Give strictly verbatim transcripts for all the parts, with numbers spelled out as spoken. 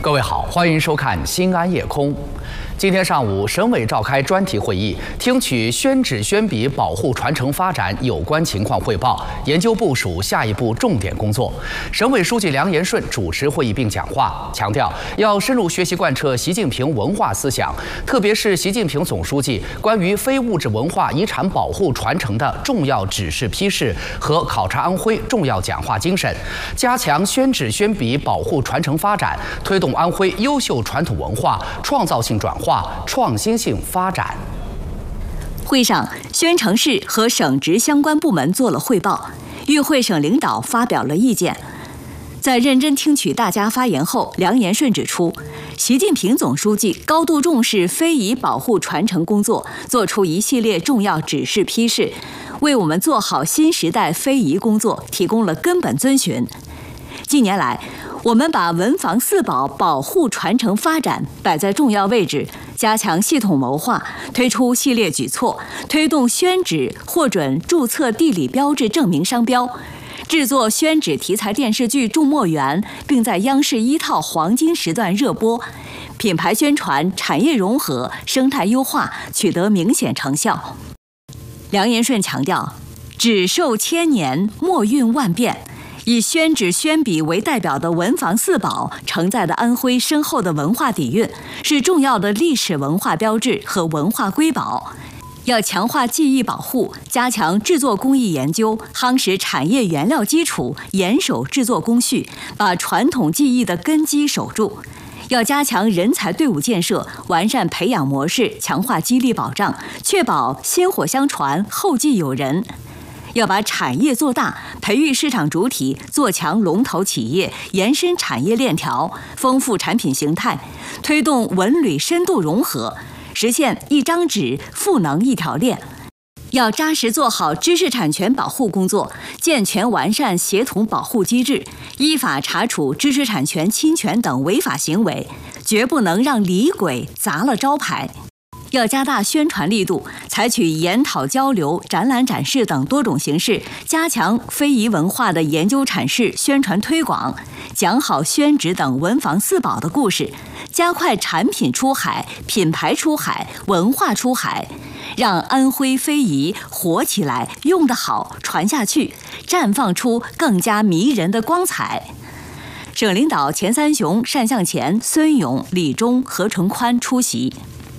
各位好，欢迎收看《新安夜空》。今天上午，省委召开专题会议，听取宣纸宣笔保护传承发展有关情况汇报，研究部署下一步重点工作。省委书记梁延顺主持会议并讲话，强调要深入学习贯彻习近平文化思想，特别是习近平总书记关于非物质文化遗产保护传承的重要指示批示和考察安徽重要讲话精神，加强宣纸宣笔保护传承发展，推动安徽优秀传统文化创造性转化、创新性发展。 会上，宣城市和省直相关部门做了汇报，与会省领导发表了意见。在认真听取大家发言后，梁延顺指出，习近平总书记高度重视非遗保护传承工作，作出一系列重要指示批示，为我们做好新时代非遗工作提供了根本遵循。近年来，我们把文房四宝保护传承发展摆在重要位置，加强系统谋划，推出系列举措，推动宣纸获准注册地理标志证明商标，制作宣纸题材电视剧《种墨园》，并在央视一套黄金时段热播，品牌宣传、产业融合、生态优化取得明显成效。梁延顺强调，纸寿千年，墨韵万变。以宣纸宣笔为代表的文房四宝承载了安徽深厚的文化底蕴，是重要的历史文化标志和文化瑰宝。要强化技艺保护，加强制作工艺研究，夯实产业原料基础，严守制作工序，把传统技艺的根基守住。要加强人才队伍建设，完善培养模式，强化激励保障，确保薪火相传，后继有人。要把产业做大，培育市场主体，做强龙头企业，延伸产业链条，丰富产品形态，推动文旅深度融合，实现一张纸赋能一条链。要扎实做好知识产权保护工作，健全完善协同保护机制，依法查处知识产权侵权等违法行为，绝不能让李鬼砸了招牌。要加大宣传力度，采取研讨交流、展览展示等多种形式，加强非遗文化的研究阐释、宣传推广，讲好宣纸等文房四宝的故事，加快产品出海、品牌出海、文化出海，让安徽非遗活起来、用得好、传下去，绽放出更加迷人的光彩。省领导钱三雄、单向前、孙勇、李忠、何纯宽出席。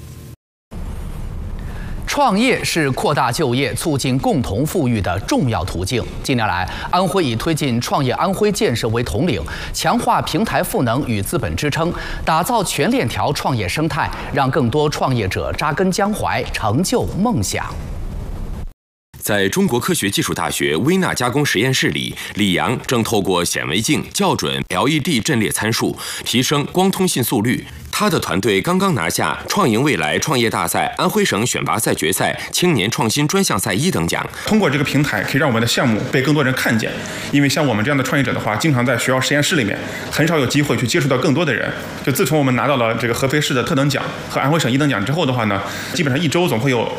创业是扩大就业、促进共同富裕的重要途径。近年来，安徽以推进创业安徽建设为统领，强化平台赋能与资本支撑，打造全链条创业生态，让更多创业者扎根江淮，成就梦想。 在中国科学技术大学微纳加工实验室里，李阳正透过显微镜校准 L E D 阵列参数，提升光通信速率。他的团队刚刚拿下创赢未来创业大赛安徽省选拔赛决赛青年创新专项赛一等奖。 通过这个平台，可以让我们的项目被更多人看见。因为像我们这样的创业者的话，经常在学校实验室里面，很少有机会去接触到更多的人。就自从我们拿到了这个合肥市的特等奖和安徽省一等奖之后的话呢，基本上一周总会有